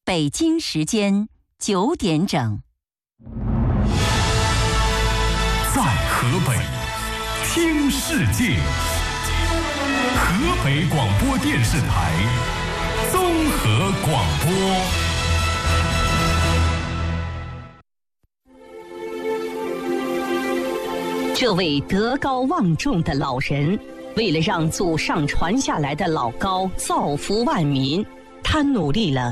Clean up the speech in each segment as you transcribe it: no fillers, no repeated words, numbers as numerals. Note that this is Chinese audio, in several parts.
北京时间9点整。 在河北听世界，河北广播电视台综合广播。 这位德高望重的老人，为了让祖上传下来的老高造福万民，他努力了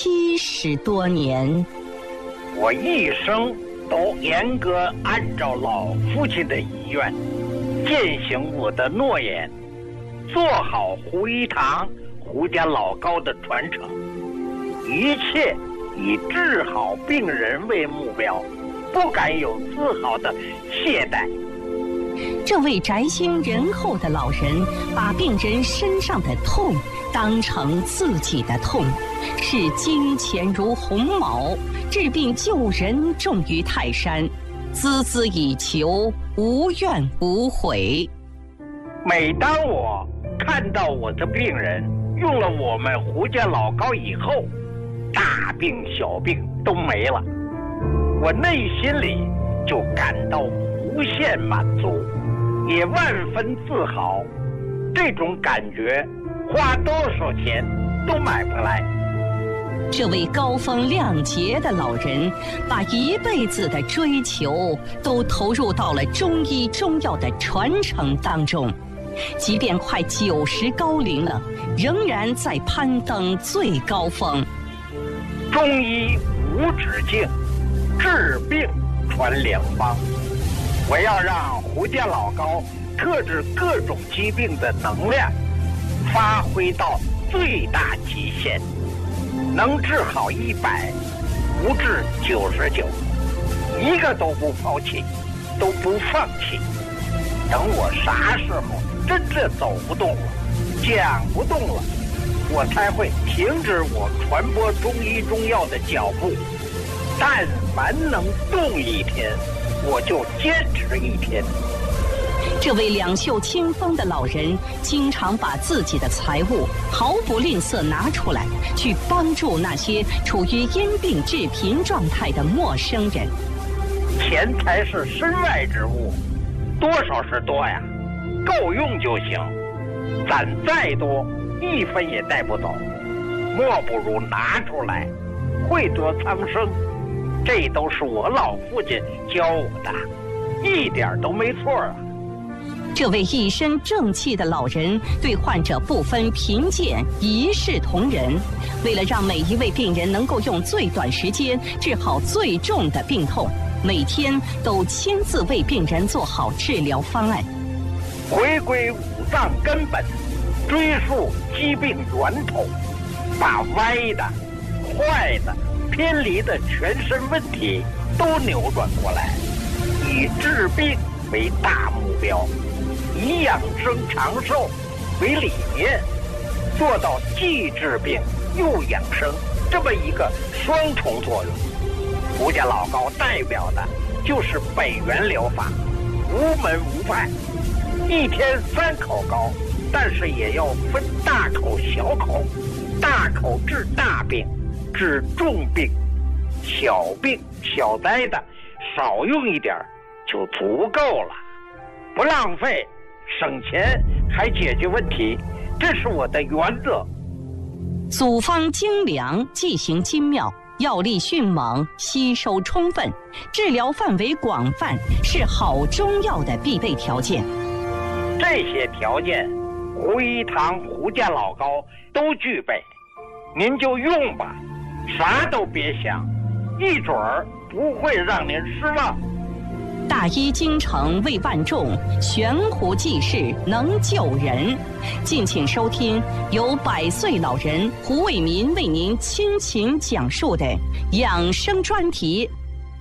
70多年。 我一生都严格按照老父亲的遗愿，践行我的诺言，做好胡一堂、胡家老高的传承，一切以治好病人为目标，不敢有丝毫的懈怠。 这位宅心仁厚的老人，把病人身上的痛当成自己的痛，视金钱如鸿毛，治病救人重于泰山，孜孜以求，无怨无悔。 每当我看到我的病人用了我们胡家老高以后，大病小病都没了，我内心里就感到无限满足，也万分自豪。这种感觉花多少钱都买不来。 这位高风亮节的老人，把一辈子的追求都投入到了中医中药的传承当中，即便快90高龄了，仍然在攀登最高峰。 中医无止境，治病传良方。我要让胡家老高特治各种疾病的能量发挥到最大极限，能治好100，不治99，一个都不抛弃，都不放弃。等我啥时候真正走不动了，讲不动了，我才会停止我传播中医中药的脚步。但凡能动一天，我就坚持一天。 这位两袖清风的老人，经常把自己的财物毫不吝啬拿出来，去帮助那些处于因病致贫状态的陌生人。 钱财是身外之物，多少是多呀，够用就行。攒再多，1分也带不走，莫不如拿出来，惠泽苍生。这都是我老父亲教我的，一点都没错啊。 这位一身正气的老人，对患者不分贫贱，一视同仁。为了让每一位病人能够用最短时间治好最重的病痛，每天都亲自为病人做好治疗方案。 回归五脏根本，追溯疾病源头，把歪的、坏的、偏离的全身问题都扭转过来，以治病为大目标，以养生长寿为理念，做到既治病又养生这么一个双重作用。胡家老高代表的就是北元疗法，无门无派，一天3口膏，但是也要分大口小口，大口治大病，治重病，小病小灾的少用一点就足够了，不浪费，省钱还解决问题，这是我的原则。 组方精良，剂型精妙，药力迅猛，吸收充分，治疗范围广泛，是好中药的必备条件。 这些条件，胡一堂、胡家老高都具备，您就用吧，啥都别想，一准儿不会让您失望。 大医精诚为万众，悬壶济世能救人。敬请收听由100岁老人胡卫民为您倾情讲述的养生专题。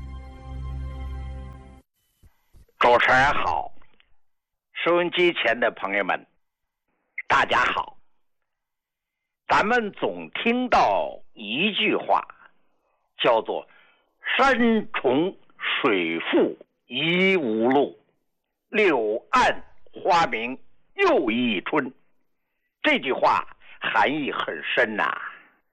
主持人好，收音机前的朋友们，大家好。咱们总听到一句话，叫做山重水复疑无路，柳暗花明又一春。这句话含义很深呐。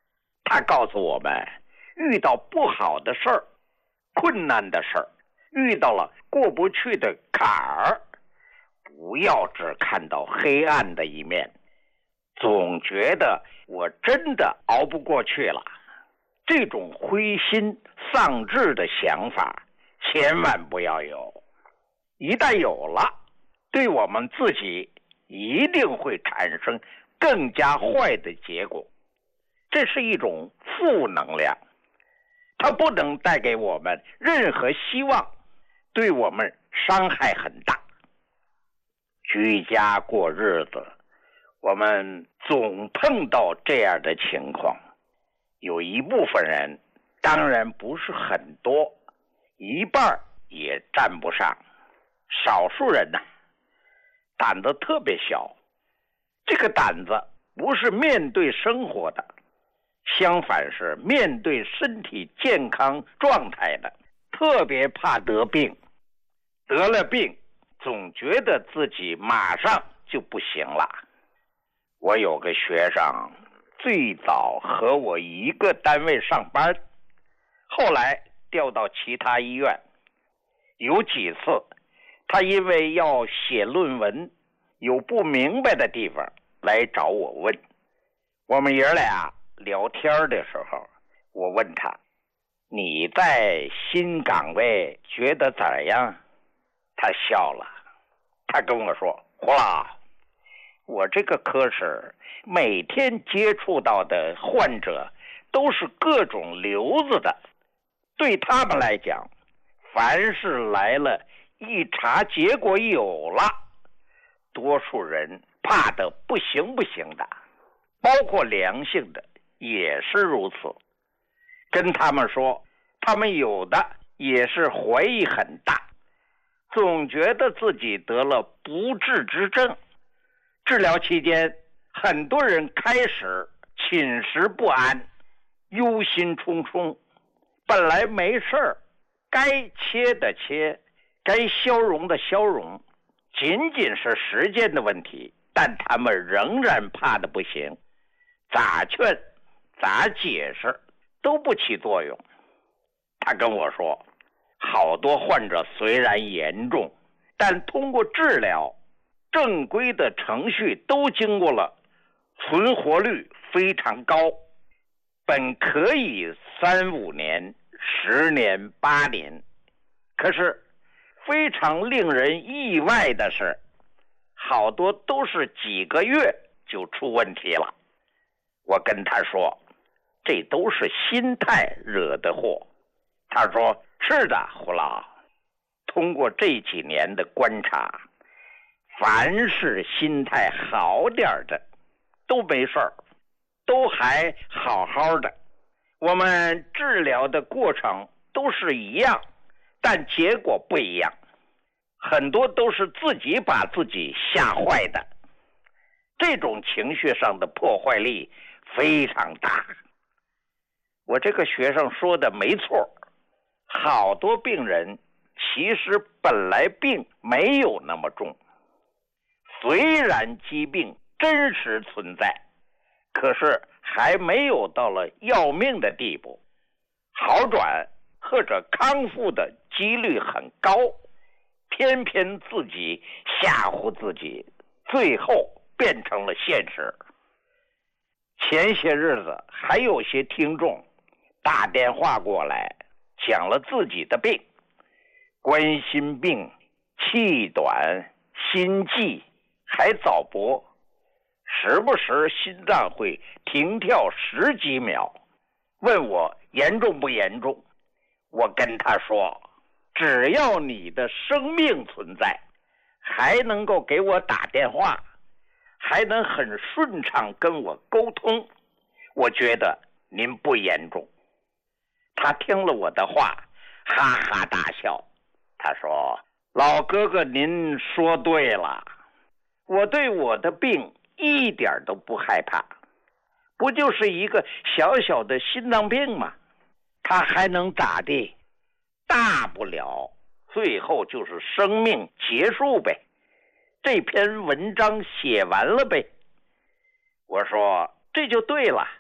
他告诉我们，遇到不好的事儿、困难的事儿，遇到了过不去的坎儿，不要只看到黑暗的一面，总觉得我真的熬不过去了。这种灰心丧志的想法千万不要有，一旦有了，对我们自己一定会产生更加坏的结果。这是一种负能量，它不能带给我们任何希望，对我们伤害很大。居家过日子，我们总碰到这样的情况，有一部分人，当然不是很多，一半也占不上，少数人呢，胆子特别小，这个胆子不是面对生活的，相反是面对身体健康状态的，特别怕得病，得了病总觉得自己马上就不行了。我有个学生最早和我一个单位上班，后来调到其他医院，有几次他因为要写论文有不明白的地方来找我问。我们爷俩聊天的时候，我问他，你在新岗位觉得怎样？他笑了，他跟我说，胡老，我这个科室每天接触到的患者都是各种瘤子的，对他们来讲，凡是来了一查结果有了，多数人怕得不行不行的，包括良性的也是如此。跟他们说，他们有的也是怀疑很大，总觉得自己得了不治之症。治疗期间，很多人开始寝食不安，忧心忡忡，本来没事儿，该切的切，该消融的消融，仅仅是时间的问题，但他们仍然怕得不行，咋劝咋解释都不起作用。他跟我说，好多患者虽然严重，但通过治疗正规的程序都经过了，存活率非常高，本可以3-5年、10年、8年，可是非常令人意外的是，好多都是几个月就出问题了。我跟他说，这都是心态惹的祸。他说，是的，胡老，通过这几年的观察，凡是心态好点的都没事儿，都还好好的。我们治疗的过程都是一样，但结果不一样，很多都是自己把自己吓坏的。这种情绪上的破坏力非常大。我这个学生说的没错，好多病人其实本来病没有那么重，虽然疾病真实存在，可是还没有到了要命的地步，好转或者康复的几率很高，偏偏自己吓唬自己，最后变成了现实。前些日子还有些听众打电话过来，讲了自己的病，冠心病、气短、心悸，还早搏，时不时心脏会停跳10几秒，问我严重不严重。我跟他说，只要你的生命存在，还能够给我打电话，还能很顺畅跟我沟通，我觉得您不严重。他听了我的话，哈哈大笑。他说，老哥哥您说对了，我对我的病一点都不害怕，不就是一个小小的心脏病吗？他还能咋地？大不了最后就是生命结束呗，这篇文章写完了呗。我说，这就对了，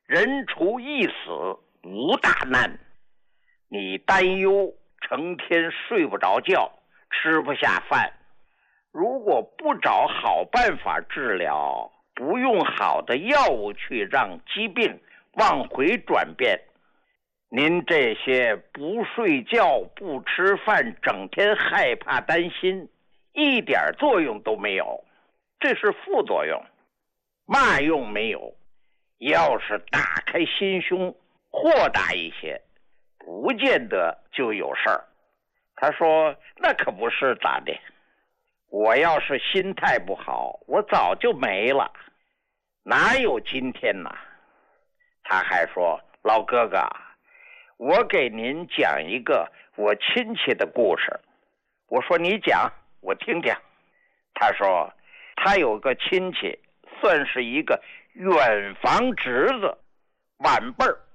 人除一死无大难。你担忧，成天睡不着觉，吃不下饭，如果不找好办法治疗，不用好的药物去让疾病往回转变，您这些不睡觉不吃饭，整天害怕担心，一点作用都没有，这是副作用，嘛用没有。要是打开心胸，豁达一些，不见得就有事儿。他说那可不是咋的，我要是心态不好，我早就没了，哪有今天呢？他还说，老哥哥，我给您讲一个我亲戚的故事。我说你讲，我听听。他说他有个亲戚，算是一个远房侄子，晚辈儿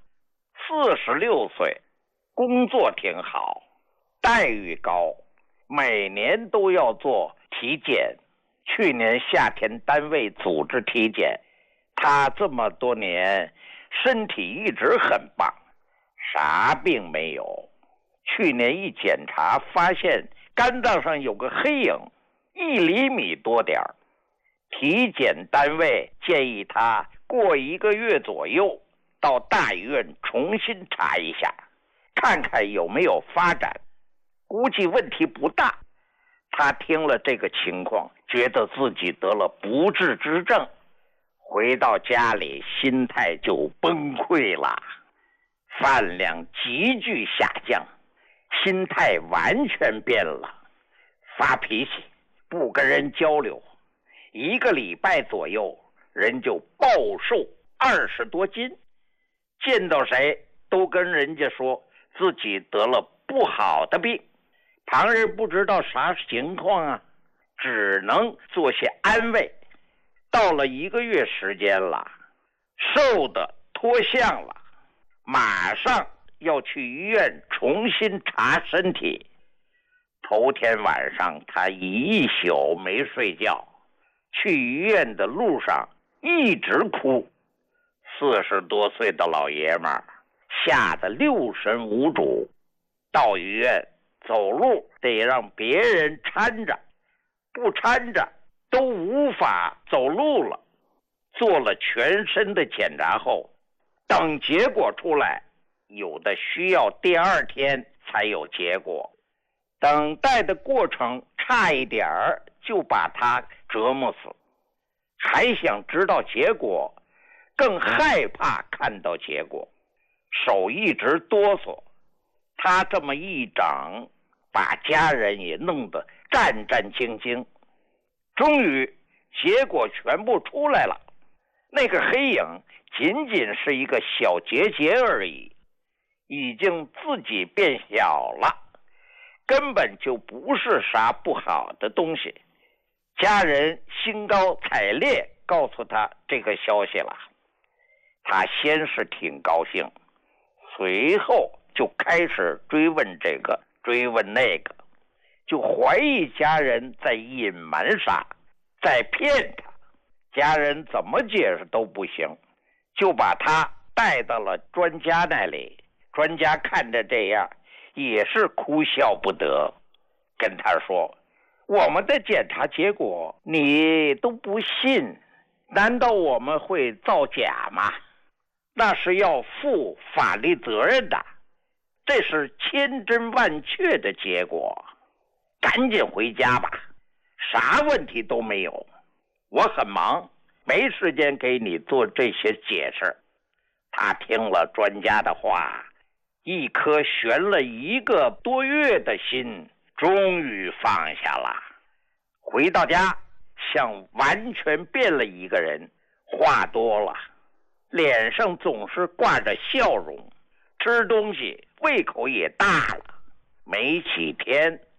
，46岁，工作挺好，待遇高，每年都要做体检。去年夏天单位组织体检，他这么多年身体一直很棒，啥病没有。去年一检查发现肝脏上有个黑影，1厘米多点儿。体检单位建议他过1个月左右到大医院重新查一下，看看有没有发展，估计问题不大。他听了这个情况，觉得自己得了不治之症，回到家里心态就崩溃了，饭量急剧下降，心态完全变了，发脾气，不跟人交流，1个礼拜左右人就暴瘦20多斤，见到谁都跟人家说自己得了不好的病，旁人不知道啥情况啊，只能做些安慰。到了1个月时间了，瘦的脱相了，马上要去医院重新查身体。头天晚上他一宿没睡觉，去医院的路上一直哭。40多岁的老爷们儿吓得六神无主，到医院走路得让别人搀着，不搀着都无法走路了。做了全身的检查后，等结果出来，有的需要第2天才有结果，等待的过程差一点儿就把他折磨死，还想知道结果，更害怕看到结果，手一直哆嗦。他这么一整，把家人也弄得战战兢兢。终于结果全部出来了，那个黑影仅仅是一个小结节而已，已经自己变小了，根本就不是啥不好的东西。家人兴高采烈告诉他这个消息了，他先是挺高兴，随后就开始追问这个追问那个，就怀疑家人在隐瞒啥，在骗他。家人怎么解释都不行，就把他带到了专家那里。专家看着这样也是哭笑不得，跟他说，我们的检查结果你都不信，难道我们会造假吗？那是要负法律责任的，这是千真万确的结果，赶紧回家吧，啥问题都没有，我很忙，没时间给你做这些解释。他听了专家的话，一颗悬了1个多月的心终于放下了。回到家像完全变了一个人，话多了，脸上总是挂着笑容，吃东西胃口也大了，没几天